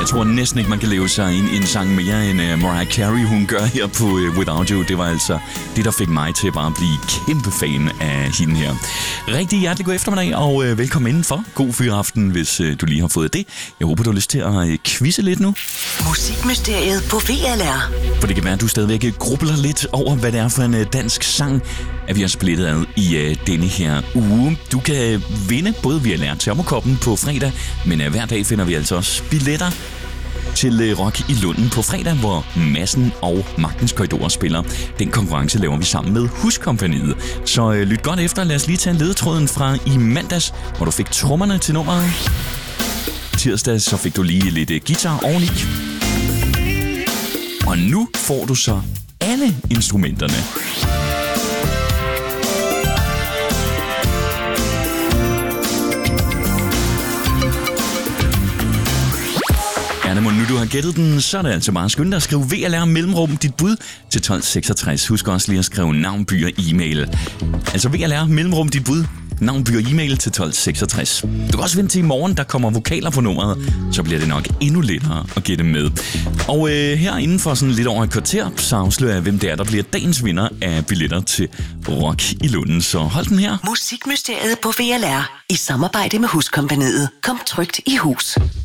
Jeg tror næsten ikke, man kan leve sig ind i en sang mere end Mariah Carey, hun gør her på Without You. Det var altså det, der fik mig til at bare blive kæmpe fan af hende her. Rigtig hjertelig god eftermiddag, og velkommen indenfor. God fyraften, hvis du lige har fået det. Jeg håber, du har lyst til at quizze lidt nu. Musikmysteriet på VLR. For det kan være, at du stadigvæk grubler lidt over, hvad det er for en dansk sang, at vi har splittet ad i denne her uge. Du kan vinde både VLR Termokoppen på fredag, men hver dag finder vi altså også billetter til Rock i Lunden på fredag, hvor Madsen og Magtens Korridorer spiller. Den konkurrence laver vi sammen med Huskompagniet. Så lyt godt efter. Lad os lige tage ledetråden fra i mandags, hvor du fik trommerne til nummeret. Tirsdag så fik du lige lidt guitar oveni. Og nu får du så alle instrumenterne. Nu du har gættet den, så er det altså bare skyndt at skrive VLR mellemrum dit bud til 1266. Husk også lige at skrive navn, by og e-mail. Altså VLR mellemrum dit bud, navn, by og e-mail til 1266. Du kan også vente til i morgen, der kommer vokaler på nummeret, så bliver det nok endnu lettere at gætte med. Og her inden for sådan lidt over et kvarter, så afslører jeg, hvem det er, der bliver dagens vinder af billetter til Rock i Lunden. Så hold den her. Musikmysteriet på VLR i samarbejde med Huskompagniet. Kom trygt i hus.